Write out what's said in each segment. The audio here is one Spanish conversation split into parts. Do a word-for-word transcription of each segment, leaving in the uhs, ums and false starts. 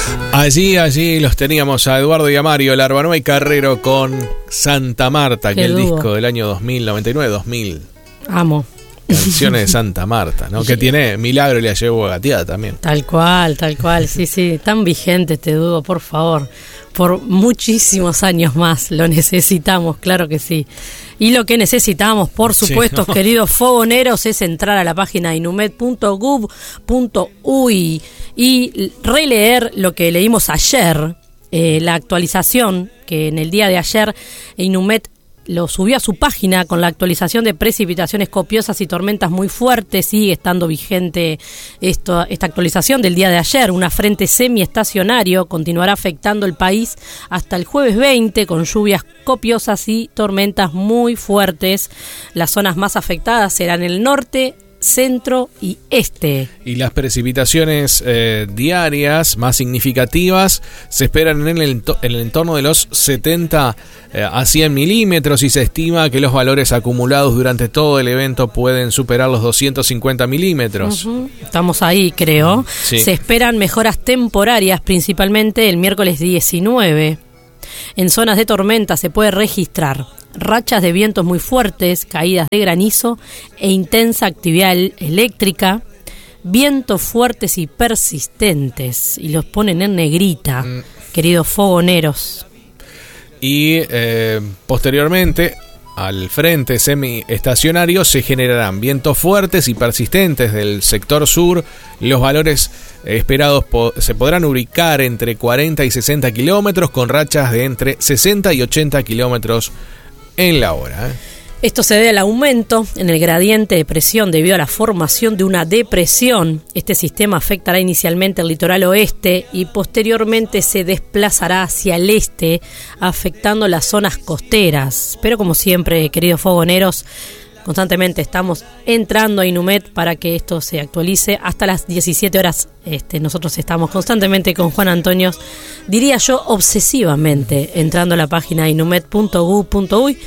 Allí, allí los teníamos a Eduardo y a Mario Larbanoa y Carrero con Santa Marta, que el disco del año dos mil, noventa y nueve dos mil. Amo. Canciones de Santa Marta, ¿no? Que tiene Milagro y la llevo gateada también. Tal cual, tal cual, sí, sí. Tan vigente este dúo, por favor. Por muchísimos años más lo necesitamos, claro que sí. Y lo que necesitamos, por supuesto, sí, ¿no? Queridos fogoneros, es entrar a la página inumet punto gov punto uy y releer lo que leímos ayer, eh, la actualización que en el día de ayer Inumet lo subió a su página con la actualización de precipitaciones copiosas y tormentas muy fuertes. Sigue estando vigente esto, esta actualización del día de ayer. Una frente semiestacionario continuará afectando el país hasta el jueves veinte con lluvias copiosas y tormentas muy fuertes. Las zonas más afectadas serán el norte, centro y este. Y las precipitaciones eh, diarias más significativas se esperan en el, ento- en el entorno de los setenta eh, a cien milímetros, y se estima que los valores acumulados durante todo el evento pueden superar los doscientos cincuenta milímetros. Uh-huh. Estamos ahí, creo. Sí. Se esperan mejoras temporarias, principalmente el miércoles diecinueve. En zonas de tormenta se puede registrar rachas de vientos muy fuertes, caídas de granizo e intensa actividad eléctrica, vientos fuertes y persistentes, y los ponen en negrita, mm. queridos fogoneros. Y eh, posteriormente, al frente semiestacionario se generarán vientos fuertes y persistentes del sector sur. Los valores esperados po- se podrán ubicar entre cuarenta y sesenta kilómetros, con rachas de entre sesenta y ochenta kilómetros en la hora. ¿eh? Esto se debe al aumento en el gradiente de presión debido a la formación de una depresión. Este sistema afectará inicialmente el litoral oeste y posteriormente se desplazará hacia el este, afectando las zonas costeras. Pero como siempre, queridos fogoneros, constantemente estamos entrando a Inumet para que esto se actualice hasta las diecisiete horas. Este, nosotros estamos constantemente con Juan Antonio, diría yo obsesivamente, entrando a la página inumet punto gov punto uy,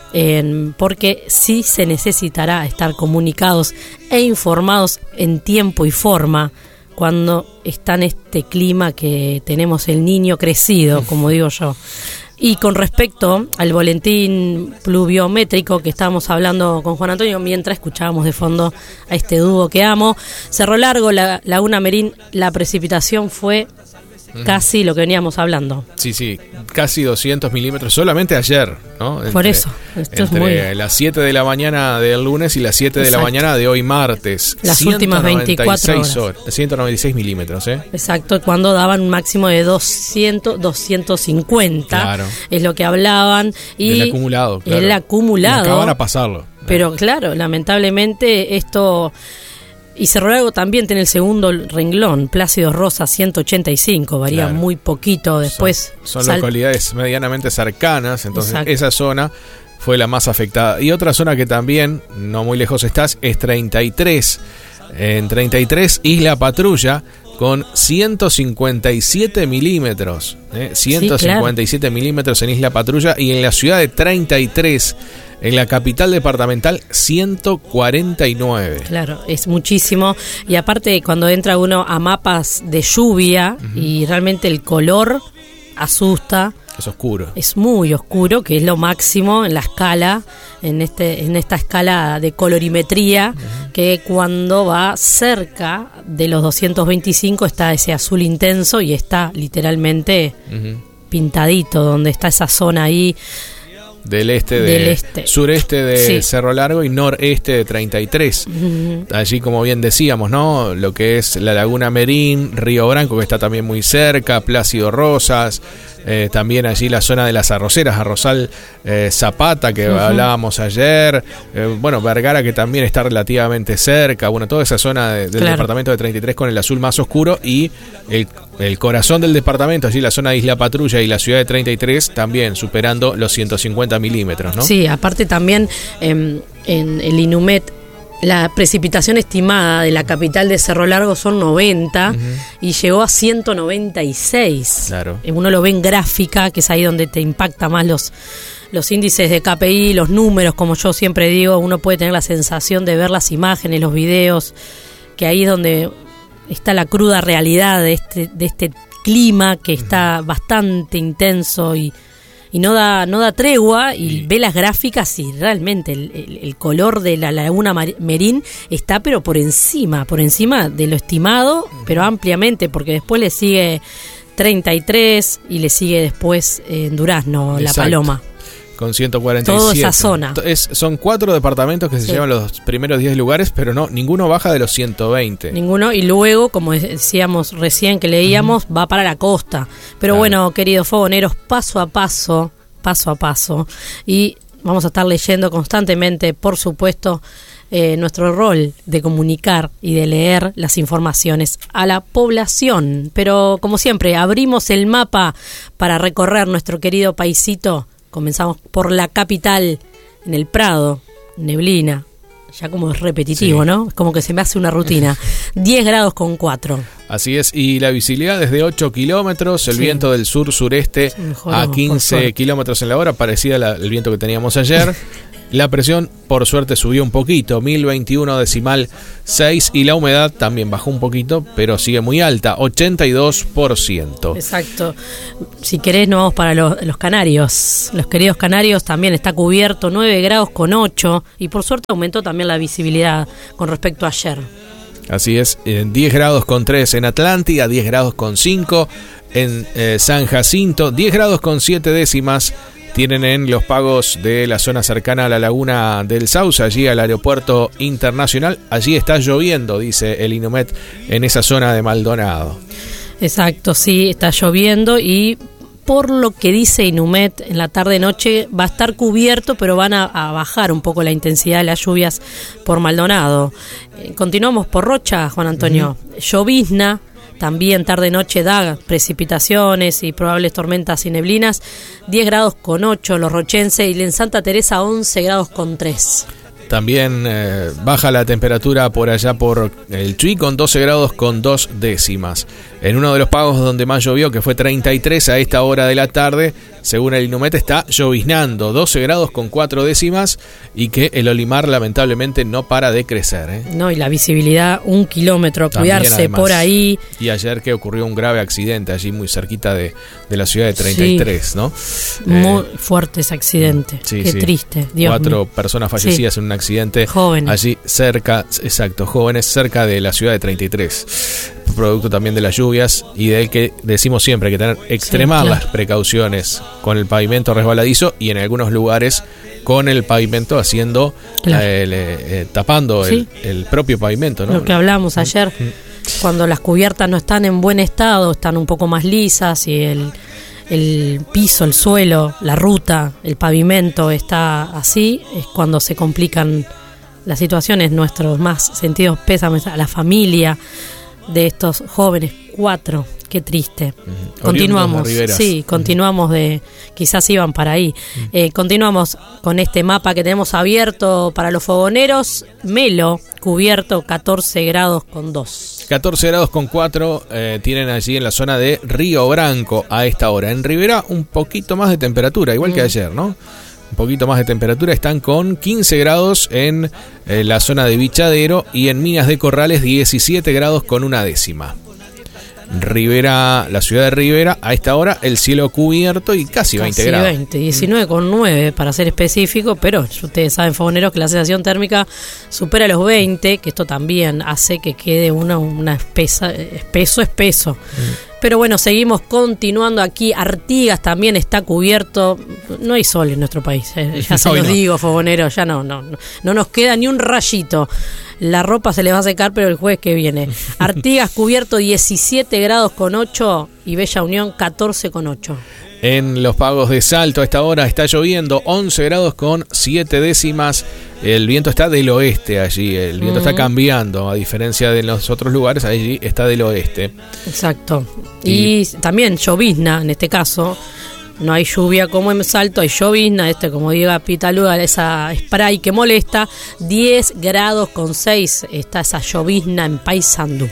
eh, porque sí se necesitará estar comunicados e informados en tiempo y forma cuando está en este clima que tenemos el niño crecido, como digo yo. Y con respecto al boletín pluviométrico que estábamos hablando con Juan Antonio mientras escuchábamos de fondo a este dúo que amo, Cerro Largo, la Laguna Merín, la precipitación fue casi lo que veníamos hablando. Sí, sí, casi doscientos milímetros solamente ayer, ¿no? Entre, Por eso, esto es muy... Entre las siete de la mañana del lunes y las siete de la mañana de hoy martes. Las últimas veinticuatro horas. horas. ciento noventa y seis milímetros, ¿eh? Exacto, cuando daban un máximo de doscientos, doscientos cincuenta. Claro. Es lo que hablaban. Y el acumulado, claro. El acumulado. Y acaban a pasarlo. Pero claro, lamentablemente esto... Y Cerro Largo también tiene el segundo renglón, Plácido Rosa ciento ochenta y cinco, varía claro. muy poquito. Después Son, son sal... localidades medianamente cercanas, entonces Exacto. esa zona fue la más afectada. Y otra zona que también, no muy lejos estás, es treinta y tres. En treinta y tres, Isla Patrulla, con ciento cincuenta y siete milímetros. ¿eh? ciento cincuenta y siete sí, claro. milímetros en Isla Patrulla, y en la ciudad de treinta y tres, en la capital departamental, ciento cuarenta y nueve. Claro, es muchísimo. Y aparte, cuando entra uno a mapas de lluvia, uh-huh. y realmente el color asusta. Es oscuro. Es muy oscuro, que es lo máximo en la escala, en este en esta escala de colorimetría, uh-huh. que cuando va cerca de los doscientos veinticinco está ese azul intenso y está literalmente uh-huh. pintadito, donde está esa zona ahí. Del este, de, del este. sureste de sí. Cerro Largo y noreste de treinta y tres. Uh-huh. Allí, como bien decíamos, ¿no? Lo que es la Laguna Merín, Río Branco, que está también muy cerca, Plácido Rosas, eh, también allí la zona de las arroceras, Arrozal eh, Zapata, que uh-huh. hablábamos ayer, eh, bueno, Vergara, que también está relativamente cerca, bueno, toda esa zona de, del claro. departamento de treinta y tres con el azul más oscuro, y el, el corazón del departamento, allí la zona de Isla Patrulla y la ciudad de treinta y tres, también superando los ciento cincuenta milímetros, ¿no? Sí, aparte también eh, en el Inumet la precipitación estimada de la capital de Cerro Largo son noventa, uh-huh. y llegó a ciento noventa y seis. Claro. Uno lo ve en gráfica, que es ahí donde te impacta más los los índices de K P I, los números, como yo siempre digo, uno puede tener la sensación de ver las imágenes, los videos, que ahí es donde está la cruda realidad de este de este clima que está bastante intenso y, y no da no da tregua, y sí. ve las gráficas y realmente el, el, el color de la laguna Merín está pero por encima, por encima de lo estimado, pero ampliamente, porque después le sigue treinta y tres y le sigue después en eh, Durazno, Exacto. La Paloma. Con ciento cuarenta y siete. Toda esa zona. Es, son cuatro departamentos que se sí. llevan los primeros diez lugares, pero no, ninguno baja de los ciento veinte. Ninguno, y luego, como decíamos recién que leíamos, uh-huh. va para la costa. Pero claro. bueno, queridos fogoneros, paso a paso, paso a paso, y vamos a estar leyendo constantemente, por supuesto, eh, nuestro rol de comunicar y de leer las informaciones a la población. Pero, como siempre, abrimos el mapa para recorrer nuestro querido paisito. Comenzamos por la capital, en el Prado, neblina, ya como es repetitivo, sí. ¿no? Es como que se me hace una rutina. diez grados con cuatro. Así es, y la visibilidad es de ocho kilómetros, el sí. viento del sur-sureste mejoró, a quince kilómetros en la hora, parecida al viento que teníamos ayer. La presión, por suerte, subió un poquito, mil veintiuno decimal seis, y la humedad también bajó un poquito, pero sigue muy alta, ochenta y dos por ciento. Exacto. Si querés, nos vamos para los, los Canarios. Los queridos Canarios también está cubierto, nueve grados con ocho, y por suerte aumentó también la visibilidad con respecto a ayer. Así es, diez grados con tres en Atlántida, diez grados con cinco en eh, San Jacinto, diez grados con siete décimas tienen en los pagos de la zona cercana a la laguna del Sauce, allí al aeropuerto internacional. Allí está lloviendo, dice el Inumet, en esa zona de Maldonado. Exacto, sí, está lloviendo, y por lo que dice Inumet, en la tarde-noche va a estar cubierto, pero van a, a bajar un poco la intensidad de las lluvias por Maldonado. Eh, continuamos por Rocha, Juan Antonio. Uh-huh. Llovizna. También tarde-noche da precipitaciones y probables tormentas y neblinas. diez grados con ocho los rochenses, y en Santa Teresa once grados con tres. También eh, baja la temperatura por allá por el Chuy con doce grados con dos décimas. En uno de los pagos donde más llovió, que fue treinta y tres a esta hora de la tarde, según el Inumet, está lloviznando, doce grados con cuatro décimas, y que el olimar lamentablemente no para de crecer. ¿eh? No, y la visibilidad un kilómetro, también, cuidarse además, por ahí. Y ayer que ocurrió un grave accidente allí muy cerquita de, de la ciudad de treinta y tres, sí. ¿no? Muy eh, fuerte ese accidente, sí, qué sí. triste. Dios Cuatro mío. personas fallecidas sí. en un accidente. Jóvenes. Allí cerca, exacto, jóvenes cerca de la ciudad de treinta y tres. Producto también de las lluvias, y de que decimos siempre hay que tener extremar sí, claro. las precauciones con el pavimento resbaladizo, y en algunos lugares con el pavimento haciendo claro. eh, le, eh, tapando sí. el, el propio pavimento, ¿no? Lo que hablamos ayer, mm. cuando las cubiertas no están en buen estado, están un poco más lisas, y el el piso, el suelo, la ruta, el pavimento está así, es cuando se complican las situaciones. Nuestros más sentidos pésames a la familia de estos jóvenes, cuatro, qué triste. Uh-huh. Continuamos, sí, continuamos de, quizás iban para ahí. Uh-huh. Eh, continuamos con este mapa que tenemos abierto para los fogoneros. Melo, cubierto, catorce grados con dos. catorce grados con cuatro eh, tienen allí en la zona de Río Branco a esta hora. En Rivera un poquito más de temperatura, igual uh-huh. que ayer, ¿no? Un poquito más de temperatura, están con quince grados en eh, la zona de Bichadero, y en Minas de Corrales diecisiete grados con una décima. Rivera, la ciudad de Rivera, a esta hora el cielo cubierto y casi, casi veinte grados. veinte, diecinueve con nueve para ser específico, pero ustedes saben, fogoneros, que la sensación térmica supera los veinte, que esto también hace que quede una, una espesa, espeso, espeso. Mm. Pero bueno, seguimos continuando aquí. Artigas también está cubierto. No hay sol en nuestro país, eh. ya se los no. digo, fogoneros, ya no, no, no, no nos queda ni un rayito. La ropa se le va a secar, pero el jueves que viene. Artigas cubierto diecisiete grados con ocho, y Bella Unión catorce con ocho. En los pagos de Salto a esta hora está lloviendo, once grados con siete décimas. El viento está del oeste allí, el viento uh-huh. está cambiando, a diferencia de los otros lugares, allí está del oeste. Exacto. Y, y también llovizna, en este caso. No hay lluvia como en Salto, hay llovizna, este como diga Pitaluga, esa spray que molesta. diez grados con seis está esa llovizna en Paysandú.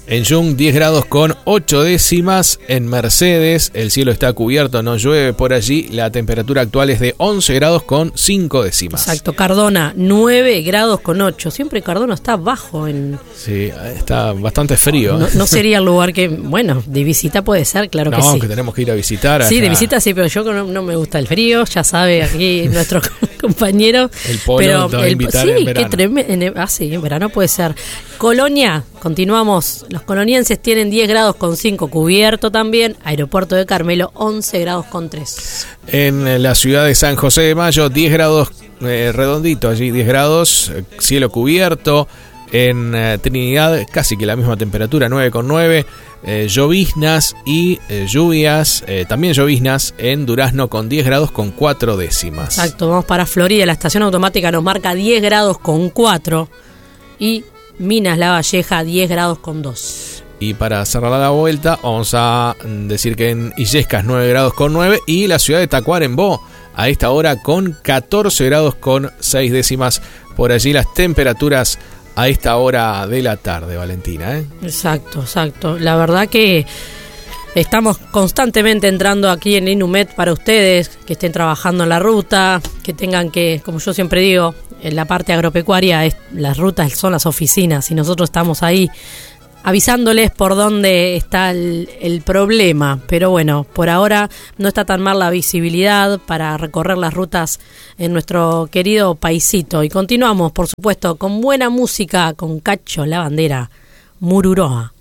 En Jung, diez grados con ocho décimas. En Mercedes, el cielo está cubierto, no llueve por allí. La temperatura actual es de once grados con cinco décimas. Exacto. Cardona, nueve grados con ocho. Siempre Cardona está bajo en... Sí, está bastante frío. No, no sería el lugar que... Bueno, de visita puede ser, claro no, que sí. No, que tenemos que ir a visitar. Sí, hasta... de visita sí, pero yo no, no me gusta el frío. Ya sabe aquí nuestro compañero. El polo pero te va a invitar sí, en verano. Qué tremendo. Ah, sí, en verano puede ser. Colonia, continuamos. Los colonienses tienen diez grados con cinco, cubierto también. Aeropuerto de Carmelo, once grados con tres. En la ciudad de San José de Mayo, diez grados eh, redondito, allí diez grados, eh, cielo cubierto. En eh, Trinidad, casi que la misma temperatura, nueve con nueve. Eh, lloviznas y eh, lluvias, eh, también lloviznas en Durazno con diez grados con cuatro décimas. Exacto, vamos para Florida. La estación automática nos marca diez grados con cuatro. Y Minas La Valleja, diez grados con dos. Y para cerrar la vuelta, vamos a decir que en Illescas nueve grados con nueve y la ciudad de Tacuarembó a esta hora con catorce grados con seis décimas. Por allí las temperaturas a esta hora de la tarde, Valentina, ¿eh? Exacto, exacto. La verdad que estamos constantemente entrando aquí en Inumet para ustedes que estén trabajando en la ruta, que tengan que, como yo siempre digo, en la parte agropecuaria, es, las rutas son las oficinas y nosotros estamos ahí avisándoles por dónde está el, el problema. Pero bueno, por ahora no está tan mal la visibilidad para recorrer las rutas en nuestro querido paisito. Y continuamos, por supuesto, con buena música, con Cacho La Bandera, Mururoa.